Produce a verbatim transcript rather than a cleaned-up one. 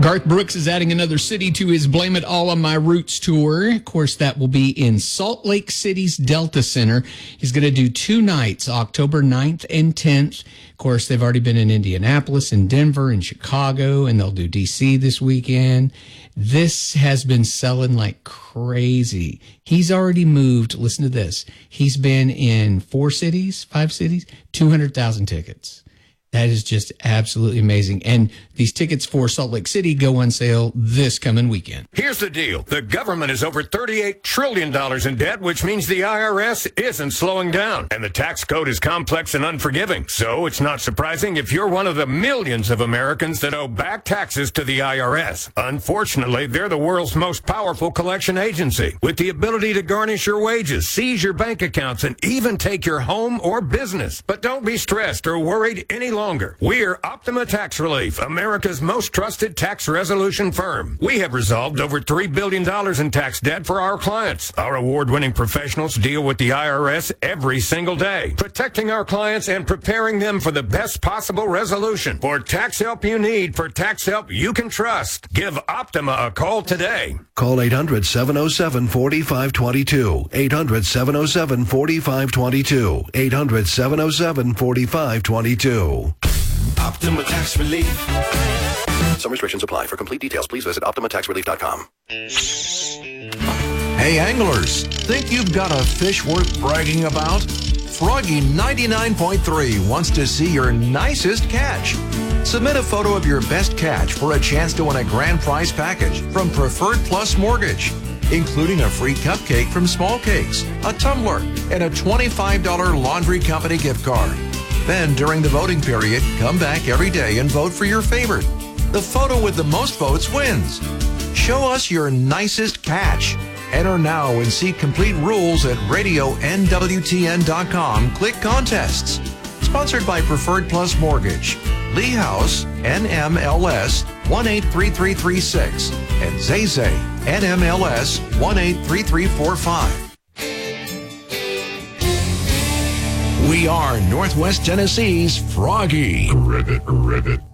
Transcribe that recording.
Garth Brooks is adding another city to his Blame It All on My Roots tour. Of course, that will be in Salt Lake City's Delta Center. He's going to do two nights, October ninth and tenth. Of course, they've already been in Indianapolis and Denver and Chicago, and they'll do D C this weekend. This has been selling like crazy. He's already moved, listen to this, he's been in four cities, five cities, two hundred thousand tickets. That is just absolutely amazing. And these tickets for Salt Lake City go on sale this coming weekend. Here's the deal. The government is over thirty-eight trillion dollars in debt, which means the I R S isn't slowing down. And the tax code is complex and unforgiving. So it's not surprising if you're one of the millions of Americans that owe back taxes to the I R S. Unfortunately, they're the world's most powerful collection agency, with the ability to garnish your wages, seize your bank accounts, and even take your home or business. But don't be stressed or worried any longer. Longer. We're Optima Tax Relief, America's most trusted tax resolution firm. We have resolved over three billion dollars in tax debt for our clients. Our award-winning professionals deal with the I R S every single day, protecting our clients and preparing them for the best possible resolution. For tax help you need, for tax help you can trust, give Optima a call today. Call eight hundred, seven oh seven, four five two two. eight hundred, seven oh seven, four five two two. eight hundred, seven oh seven, four five two two. Optima Tax Relief. Some restrictions apply. For complete details, please visit optima tax relief dot com. Hey anglers, think you've got a fish worth bragging about? Froggy ninety-nine point three wants to see your nicest catch. Submit a photo of your best catch for a chance to win a grand prize package from Preferred Plus Mortgage, including a free cupcake from Small Cakes, a tumbler, and a twenty-five dollars laundry company gift card. Then, during the voting period, come back every day and vote for your favorite. The photo with the most votes wins. Show us your nicest catch. Enter now and see complete rules at radio N W T N dot com. Click Contests. Sponsored by Preferred Plus Mortgage, Lee House, N M L S one eight three three three six, and Zay Zay, N M L S one eight three three four five. We are Northwest Tennessee's Froggy. Ribbit, ribbit.